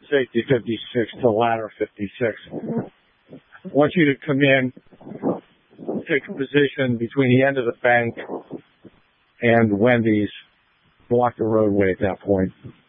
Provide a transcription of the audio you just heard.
safety 56 to ladder 56. I want you to come in, take a position between the end of the bank and Wendy's, block the roadway at that point.